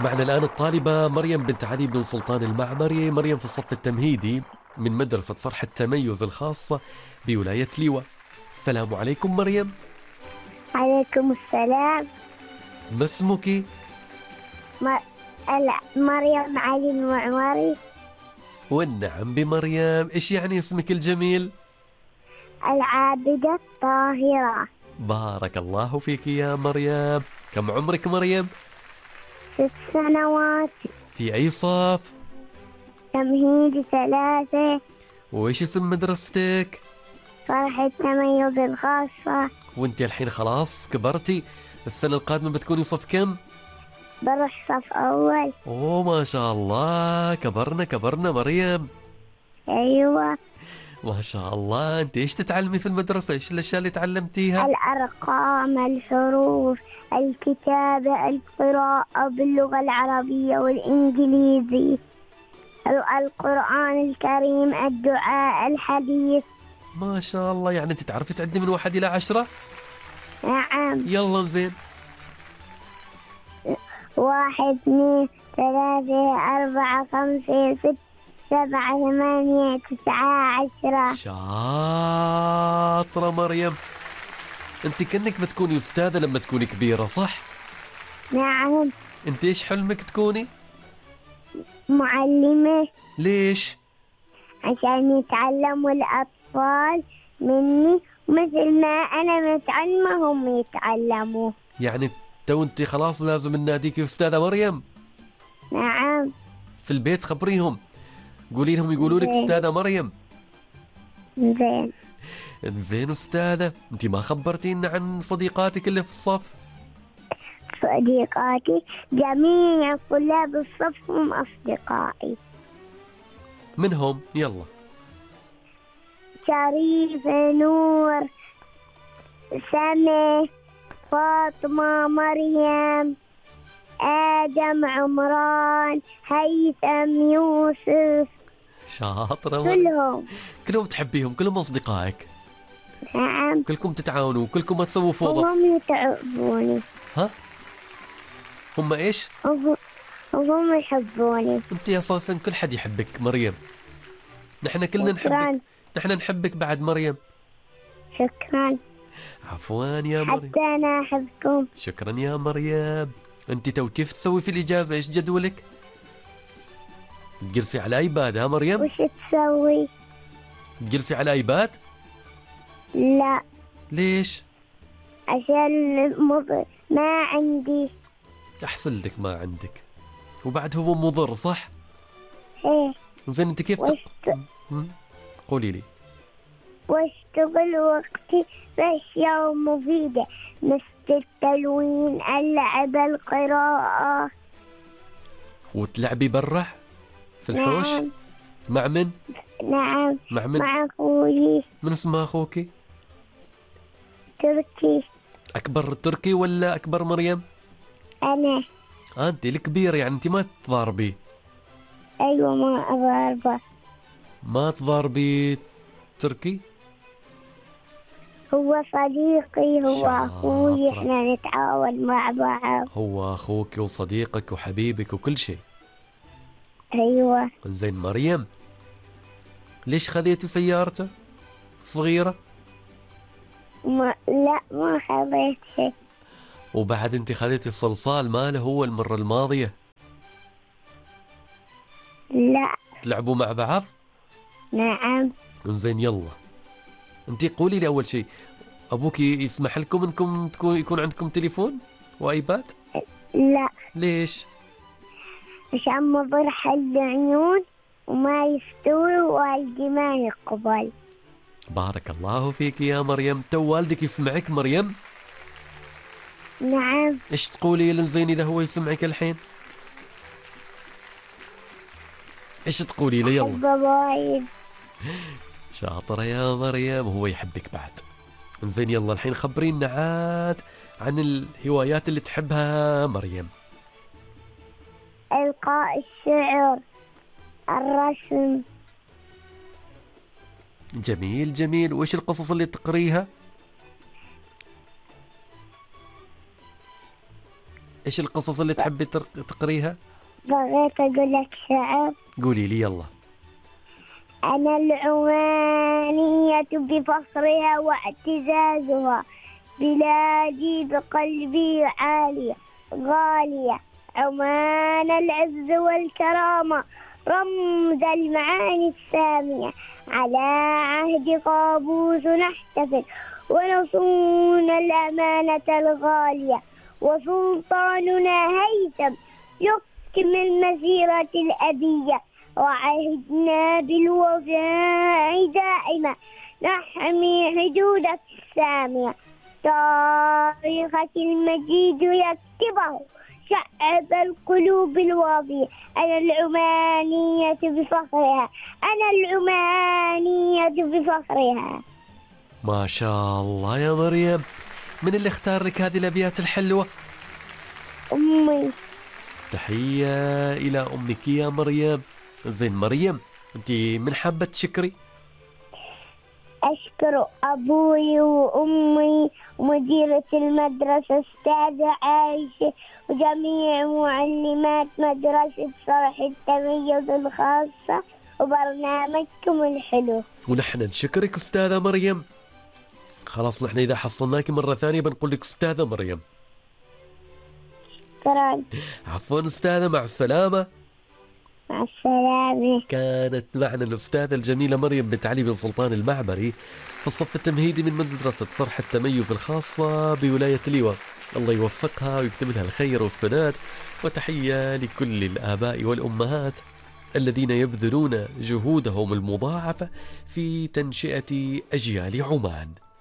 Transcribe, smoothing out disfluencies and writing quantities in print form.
معنا الآن الطالبة مريم بنت علي بن سلطان المعمري. مريم في الصف التمهيدي من مدرسة صرح التميز الخاصة بولاية ليوة. السلام عليكم مريم. عليكم السلام. ما اسمك؟ م... مريم علي المعمري. والنعم بمريم. إيش يعني اسمك الجميل؟ العابدة الطاهرة. بارك الله فيك يا مريم. كم عمرك مريم؟ 6 سنوات. في أي صف؟ تمهيدي 3. وإيش اسم مدرستك؟ صرح التميز الخاصة. وانت الحين خلاص كبرتي، السنة القادمة بتكوني صف كم؟ بروح صف أول. اوه ما شاء الله، كبرنا مريم. أيوة. ما شاء الله. انت ايش تتعلمي في المدرسة؟ ايش الاشياء اللي تعلمتيها؟ الأرقام، الحروف، الكتابة، القراءة باللغة العربية والإنجليزي، القرآن الكريم، الدعاء، الحديث. ما شاء الله، يعني انت تعرفي تعدي من 1 إلى 10؟ نعم. يلا زين. 1 2 3 4 5 6 7 8 9 10. شاطرة مريم. انت كأنك بتكوني أستاذة لما تكوني كبيرة، صح؟ نعم. انت ايش حلمك تكوني؟ معلمة. ليش؟ عشان يتعلموا الأطفال مني، مثل ما أنا متعلمة هم يتعلموا. يعني تو انت خلاص لازم نناديكي أستاذة مريم. نعم. في البيت خبريهم، قولي لهم يقولوا لك زين. أستاذة مريم. زين. زين أستاذة. انت ما خبرتينا عن صديقاتك اللي في الصف؟ صديقاتي جميع طلاب الصف هم أصدقائي. منهم؟ يلا. شريفة، نور، سمة، فاطمة، مريم، آدم، عمران، هيثم، يوسف. شاطرة مريم. كلهم تحبيهم، كلهم أصدقائك. نعم. كلكم تتعاونوا، كلكم ما تسووا فوضى. وهم يتعبوني. ها؟ هم إيش؟ وهم يحبوني. أنت أساسا كل حد يحبك مريم. نحن كلنا نحبك. شكرا. نحن نحبك بعد مريم. شكرا. عفوا يا مريم. حتى أنا أحبكم. شكرا يا مريم. أنت تو كيف تسوي في الإجازة؟ إيش جدولك؟ تجلسي على ايباد ها مريم؟ وش تسوي؟ تجلسي على ايباد؟ لا. ليش؟ عشان ما عندي. احسن لك ما عندك، وبعد هو مضر صح؟ ايه. زين انت كيف قولي لي. واشتغل وقتي بأشياء مفيدة مثل التلوين، اللعب، القراءة. وتلعبي برا في الحوش؟ نعم. مع من؟ نعم. مع من؟ مع أخوي. من اسمه أخوك؟ تركي. أكبر تركي ولا أكبر مريم؟ أنا. أنت الكبير، يعني أنت ما تضاربي. أيوة ما أضربه. ما تضاربي تركي؟ هو صديقي، هو شاطرة. أخوي، إحنا نتعاون مع بعض. هو أخوك وصديقك وحبيبك وكل شيء. أيوة. زين مريم، ليش خذيتي سيارته صغيرة؟ لا ما خذيت شيء. وبعد انت خذيتي الصلصال ماله هو المرة الماضية؟ لا. تلعبوا مع بعض؟ نعم. زين يلا، انت قولي لي اول شيء، ابوك يسمح لكم انكم يكون عندكم تليفون وايباد؟ لا. ليش؟ عشان مضر حل عيون وما يستوي والدي ما يقبل. بارك الله فيك يا مريم. تو والدك يسمعك مريم؟ نعم. ايش تقولي لنزين اذا هو يسمعك الحين؟ ايش تقولي لي؟ يلا. أحب وايد. شاطرة يا مريم، هو يحبك بعد. زين يلا الحين خبرينا عاد عن الهوايات اللي تحبها مريم. إلقاء الشعر، الرسم. جميل جميل. وإيش القصص اللي تقريها؟ إيش القصص اللي تحبي تقريها؟ بغيت أقول لك شعر. قولي لي يلا. أنا العمانية بفخرها واعتزازها، بلادي بقلبي عالية غالية، عمان العز والكرامة، رمز المعاني السامية، على عهد قابوس نحتفل ونصون الأمانة الغالية، وسلطاننا هيثم يكمل مسيرة الأبية، وعهدنا بالوفاء دائما نحمي حدودك السامية، تاريخك المجيد يكتبه شعب القلوب الواضية، أنا العمانية بفخرها، أنا العمانية بفخرها. ما شاء الله يا مريم، من اللي اختار لك هذه الأبيات الحلوة؟ أمي. تحية إلى أمك يا مريم. زين مريم، أنت من حابة تشكري؟ أشكر أبوي وأمي ومديرة المدرسة أستاذة عايشة وجميع معلمات مدرسة صرح التميز الخاصة وبرنامجكم الحلو. ونحن نشكرك أستاذة مريم. خلاص نحن إذا حصلناك مرة ثانية بنقول لك أستاذة مريم. شكرا. عفوا أستاذة، مع السلامة. مع السلامة. كانت معنا الأستاذة الجميلة مريم بنت علي بن سلطان المعمري في الصف التمهيدي من مدرسة صرح التميز الخاصة بولاية ليوة. الله يوفقها ويكتب لها الخير والسداد. وتحية لكل الآباء والأمهات الذين يبذلون جهودهم المضاعفة في تنشئة أجيال عمان.